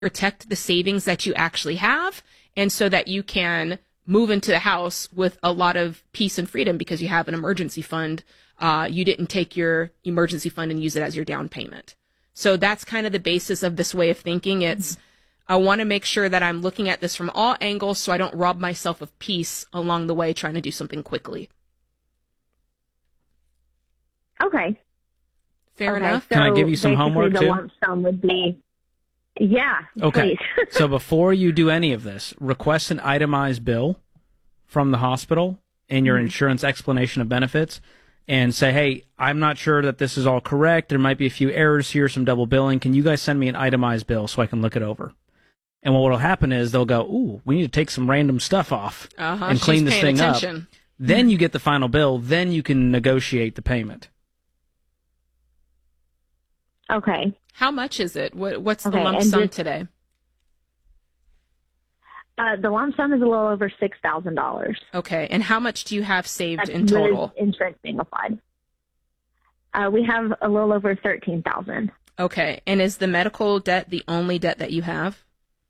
protect the savings that you actually have, and so that you can move into the house with a lot of peace and freedom because you have an emergency fund. You didn't take your emergency fund and use it as your down payment. So that's kind of the basis of this way of thinking. It's, I want to make sure that I'm looking at this from all angles so I don't rob myself of peace along the way trying to do something quickly. Okay. Fair enough. Can I give you some homework the too? Lump sum would be, yeah. Okay. Please. So before you do any of this, request an itemized bill from the hospital and your insurance explanation of benefits and say, hey, I'm not sure that this is all correct. There might be a few errors here, some double billing. Can you guys send me an itemized bill so I can look it over? And what will happen is they'll go, ooh, we need to take some random stuff off and clean this thing up. Then you get the final bill. Then you can negotiate the payment. Okay. How much is it? What's the lump sum today? The lump sum is a little over $6,000. Okay. And how much do you have saved in total? With insurance being applied. We have a little over $13,000. Okay. And is the medical debt the only debt that you have?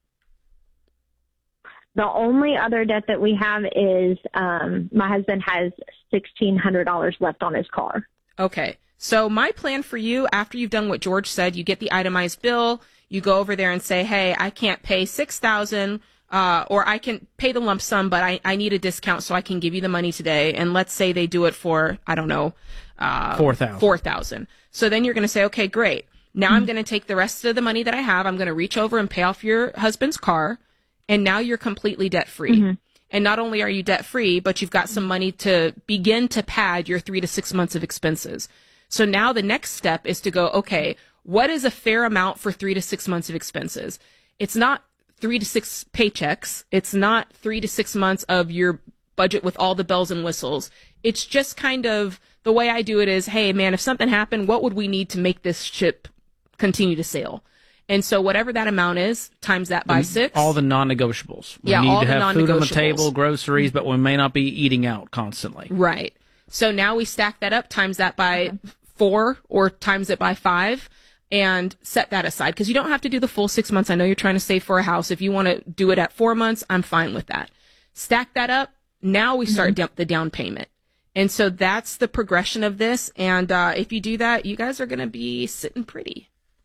The only other debt that we have is my husband has $1,600 left on his car. Okay. So my plan for you, after you've done what George said, you get the itemized bill, you go over there and say, hey, I can't pay $6,000, or I can pay the lump sum, but I need a discount so I can give you the money today. And let's say they do it for, I don't know, $4,000. So then you're going to say, okay, great. Now I'm going to take the rest of the money that I have. I'm going to reach over and pay off your husband's car. And now you're completely debt free. And not only are you debt free, but you've got some money to begin to pad your 3 to 6 months of expenses. So now the next step is to go, okay, what is a fair amount for 3 to 6 months of expenses? It's not 3 to 6 paychecks. It's not 3 to 6 months of your budget with all the bells and whistles. It's just kind of, the way I do it is, hey man, if something happened, what would we need to make this ship continue to sail? And so whatever that amount is, times that by 6. All the non-negotiables. We Yeah, need all to the have food on the non-negotiables. table, groceries, but we may not be eating out constantly. Right. So now we stack that up, times that by 4 or times it by 5 and set that aside. Because you don't have to do the full 6 months. I know you're trying to save for a house. If you want to do it at 4 months, I'm fine with that. Stack that up. Now we start the down payment. And so that's the progression of this. And if you do that, you guys are going to be sitting pretty.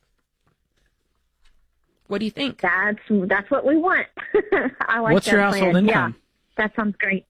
What do you think? That's what we want. I like What's that your household plan. income? Yeah, that sounds great.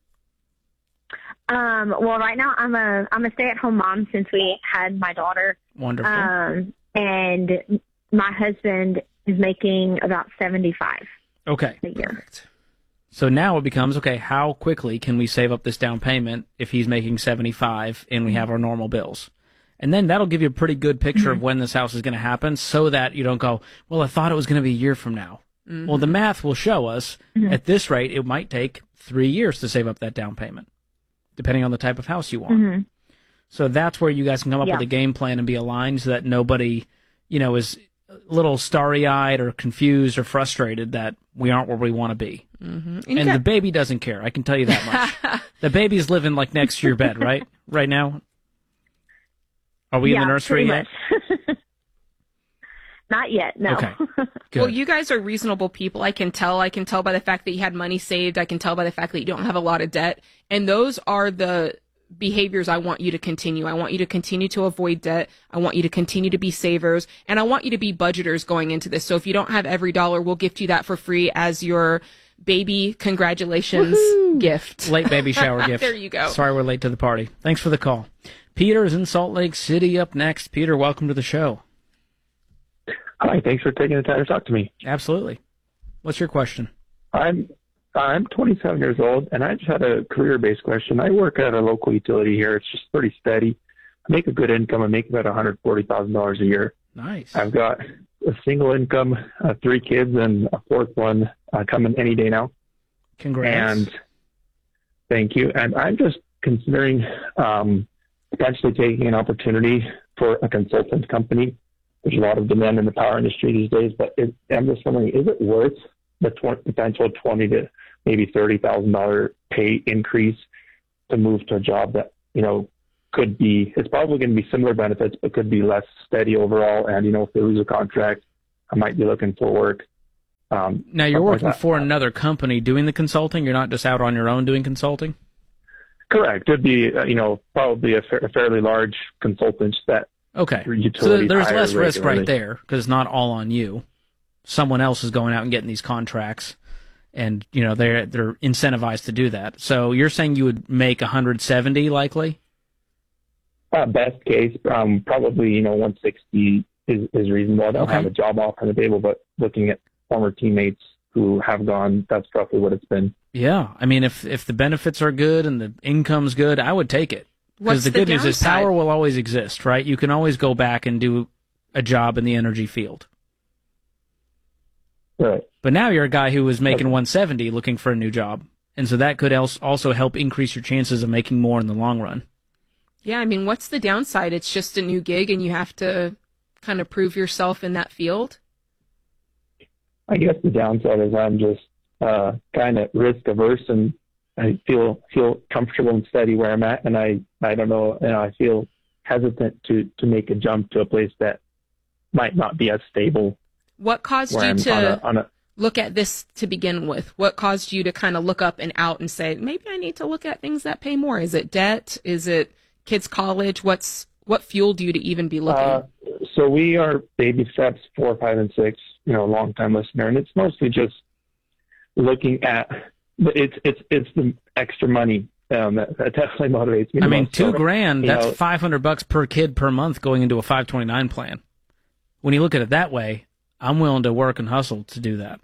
Well, right now I'm a stay-at-home mom since we had my daughter. Wonderful. And my husband is making about $75. Okay. A year. Perfect. So now it becomes, okay, how quickly can we save up this down payment if he's making $75 and we have our normal bills? And then that'll give you a pretty good picture of when this house is going to happen so that you don't go, well, I thought it was going to be a year from now. Well, the math will show us at this rate, it might take 3 years to save up that down payment, depending on the type of house you want. So that's where you guys can come up with a game plan and be aligned so that nobody, is a little starry-eyed or confused or frustrated that we aren't where we want to be. And the baby doesn't care. I can tell you that much. The baby's living like next to your bed, right? Right now? Are we in the nursery yet? Not yet, no. Okay. Good. Well, you guys are reasonable people. I can tell. I can tell by the fact that you had money saved. I can tell by the fact that you don't have a lot of debt. And those are the behaviors I want you to continue. I want you to continue to avoid debt. I want you to continue to be savers. And I want you to be budgeters going into this. So if you don't have every dollar, we'll gift you that for free as your baby congratulations gift. Late baby shower gift. There you go. Sorry we're late to the party. Thanks for the call. Peter is in Salt Lake City up next. Peter, welcome to the show. Hi, thanks for taking the time to talk to me. Absolutely. What's your question? I'm 27 years old, and I just had a career-based question. I work at a local utility here. It's just pretty steady. I make a good income. I make about $140,000 a year. Nice. I've got a single income, 3 kids, and a 4th one coming any day now. Congrats. And thank you. And I'm just considering potentially taking an opportunity for a consultant company. There's a lot of demand in the power industry these days, but I'm just wondering, is it worth the potential $20,000 to maybe $30,000 pay increase to move to a job that, could be, it's probably going to be similar benefits, but could be less steady overall. And, if they lose a contract, I might be looking for work. Now you're working for another company doing the consulting. You're not just out on your own doing consulting. Correct. It'd be probably a fairly large consultant that. Okay. So there's less risk right there because it's not all on you. Someone else is going out and getting these contracts, and they're incentivized to do that. So you're saying you would make 170 likely? Best case, probably 160 is reasonable. I don't have a job offer on the table, but looking at former teammates who have gone, that's roughly what it's been. Yeah, I mean, if the benefits are good and the income's good, I would take it. Because the good news is power will always exist, right? You can always go back and do a job in the energy field. Right. But now you're a guy who is making 170 looking for a new job. And so that could also help increase your chances of making more in the long run. Yeah, I mean, what's the downside? It's just a new gig and you have to kind of prove yourself in that field? I guess the downside is I'm just kind of risk averse, and I feel comfortable and steady where I'm at, and I don't know, I feel hesitant to make a jump to a place that might not be as stable. What caused you to look at this to begin with? What caused you to kind of look up and out and say, maybe I need to look at things that pay more? Is it debt? Is it kids' college? What fueled you to even be looking? So we are baby steps 4, 5, and 6. Long time listener, and it's mostly just looking at. It's the extra money that definitely motivates me. I mean, $2,000, that's $500 per kid per month going into a 529 plan. When you look at it that way, I'm willing to work and hustle to do that.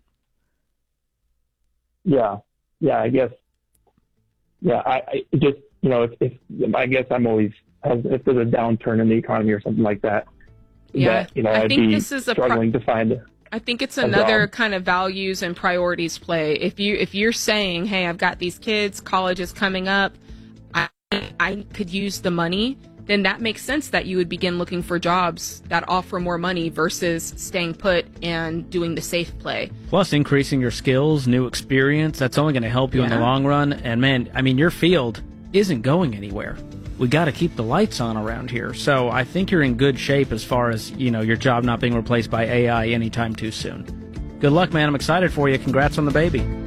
Yeah, I guess. Yeah, I just if I guess I'm always, if there's a downturn in the economy or something like that. Yeah, I'd be struggling to find. I think it's another kind of values and priorities play. If you're saying, hey, I've got these kids, college is coming up, I could use the money, then that makes sense that you would begin looking for jobs that offer more money versus staying put and doing the safe play. Plus increasing your skills, new experience, that's only going to help you in the long run. And man, I mean, your field isn't going anywhere. We got to keep the lights on around here. So I think you're in good shape as far as, your job not being replaced by AI anytime too soon. Good luck, man. I'm excited for you. Congrats on the baby.